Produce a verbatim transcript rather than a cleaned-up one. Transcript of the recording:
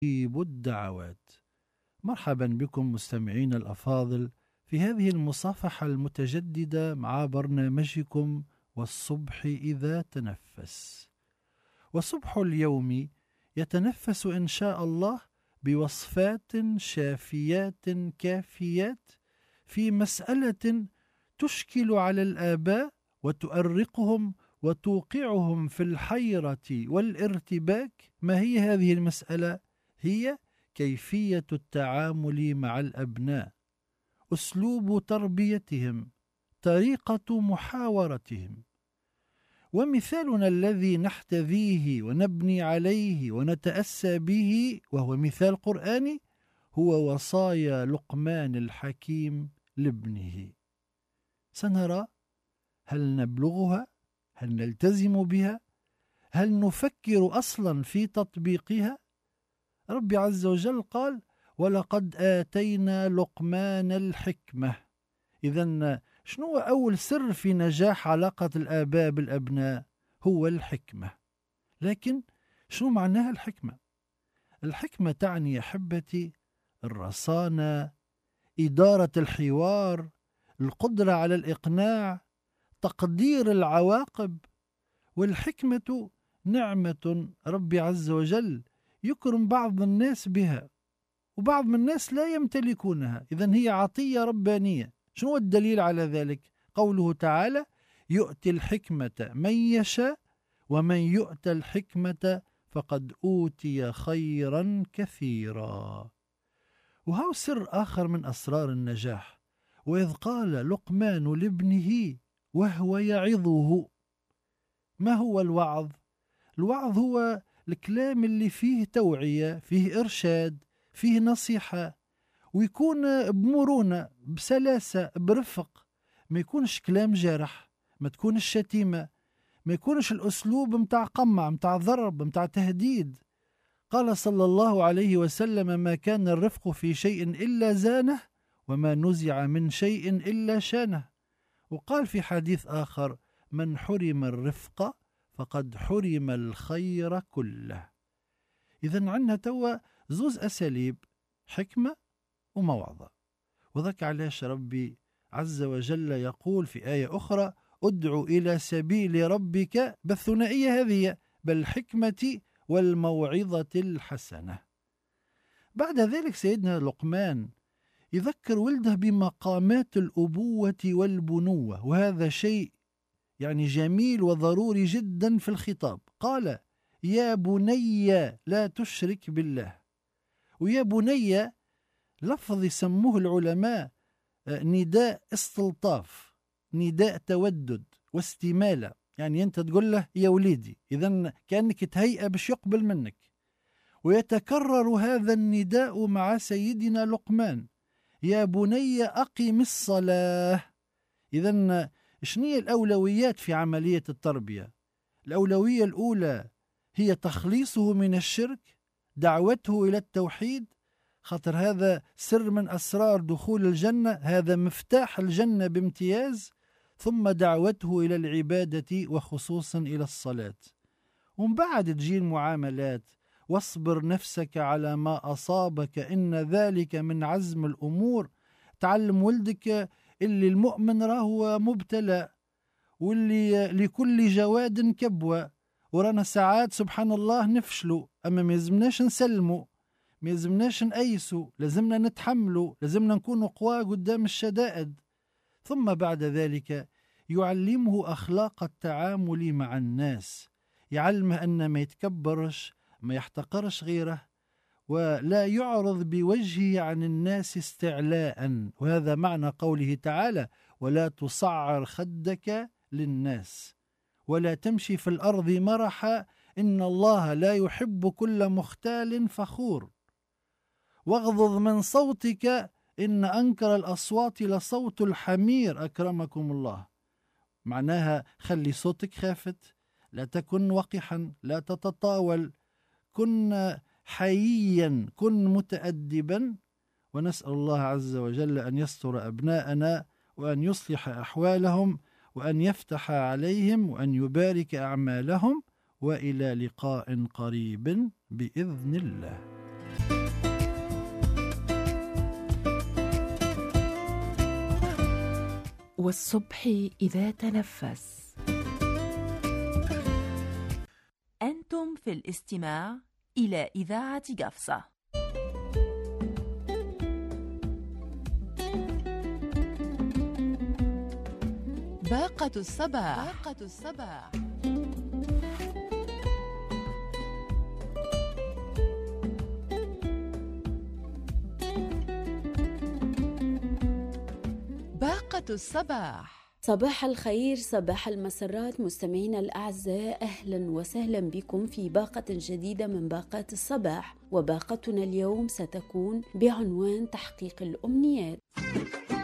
يجيب الدعوات. مرحبا بكم مستمعين الأفاضل في هذه المصافحة المتجددة مع برنامجكم والصبح إذا تنفس. وصبح اليوم يتنفس إن شاء الله بوصفات شافيات كافيات في مسألة تشكل على الآباء وتؤرقهم وتوقعهم في الحيرة والارتباك. ما هي هذه المسألة؟ هي كيفية التعامل مع الأبناء، أسلوب تربيتهم، طريقة محاورتهم. ومثالنا الذي نحتذيه ونبني عليه ونتأسى به وهو مثال قرآني هو وصايا لقمان الحكيم لابنه. سنرى هل نبلغها؟ هل نلتزم بها؟ هل نفكر أصلا في تطبيقها؟ ربي عز وجل قال: ولقد آتينا لقمان الحكمة. إذن شنو أول سر في نجاح علاقة الآباء بالأبناء؟ هو الحكمة. لكن شنو معناها الحكمة؟ الحكمة تعني يا أحبتي الرصانة، إدارة الحوار، القدرة على الإقناع، تقدير العواقب. والحكمة نعمة ربي عز وجل يكرم بعض الناس بها وبعض من الناس لا يمتلكونها. إذن هي عطية ربانية. شنو الدليل على ذلك؟ قوله تعالى: يؤتي الحكمة من يشاء ومن يؤتى الحكمة فقد أوتي خيرا كثيرا. وهو سر آخر من أسرار النجاح. وإذ قال لقمان لابنه وهو يعظه. ما هو الوعظ؟ الوعظ هو الكلام اللي فيه توعية، فيه إرشاد، فيه نصيحة، ويكون بمرونة، بسلاسة، برفق. ما يكونش كلام جارح، ما تكونش شتيمة، ما يكونش الأسلوب متاع قمع، متاع ضرب، متاع تهديد. قال صلى الله عليه وسلم: ما كان الرفق في شيء إلا زانه وما نزع من شيء إلا شانه. وقال في حديث آخر: من حرم الرفق فقد حرم الخير كله. إذن عندنا توا زوز أساليب، حكمة وموعظة. وذاك علاش ربي عز وجل يقول في آية أخرى: ادعو إلى سبيل ربك بالثنائية هذه بالحكمة والموعظة الحسنة. بعد ذلك سيدنا لقمان يذكر ولده بمقامات الأبوة والبنوة، وهذا شيء يعني جميل وضروري جدا في الخطاب. قال: يا بني لا تشرك بالله. ويا بني لفظ يسموه العلماء نداء استلطاف، نداء تودد واستمالة. يعني أنت تقول له يا وليدي، إذن كأنك تهيئة باش يقبل منك. ويتكرر هذا النداء مع سيدنا لقمان: يا بني أقم الصلاة. إذن شنية الأولويات في عملية التربية؟ الأولوية الأولى هي تخليصه من الشرك، دعوته إلى التوحيد، خاطر هذا سر من أسرار دخول الجنة، هذا مفتاح الجنة بامتياز. ثم دعوته إلى العبادة وخصوصا إلى الصلاة. ومن بعد تجي المعاملات: واصبر نفسك على ما أصابك إن ذلك من عزم الأمور. تعلم ولدك اللي المؤمن راهو مبتلى، واللي لكل جواد كبوة، ورانا ساعات سبحان الله نفشلوا، أما ما يلزمناش نسلموا، ما يلزمناش نأيسوا، لازمنا نتحملوا، لازمنا نكون قوى قدام الشدائد. ثم بعد ذلك يعلمه أخلاق التعامل مع الناس، يعلمه أن ما يتكبرش، ما يحتقرش غيره، ولا يعرض بوجهه عن الناس استعلاء. وهذا معنى قوله تعالى: ولا تصعر خدك للناس ولا تمشي في الأرض مرحا إن الله لا يحب كل مختال فخور. واغضض من صوتك إن أنكر الأصوات لصوت الحمير أكرمكم الله. معناها خلي صوتك خافت، لا تكن وقحا، لا تتطاول، كن حييا، كن متأدبا. ونسأل الله عز وجل أن يستر أبناءنا وأن يصلح أحوالهم وأن يفتح عليهم وأن يبارك أعمالهم. وإلى لقاء قريب بإذن الله. والصبح إذا تنفس. أنتم في الاستماع إلى إذاعة قفصة. باقة الصباح. باقة الصباح. باقة الصباح. صباح الخير، صباح المسرات مستمعينا الأعزاء، أهلا وسهلا بكم في باقة جديدة من باقات الصباح. وباقتنا اليوم ستكون بعنوان تحقيق الأمنيات.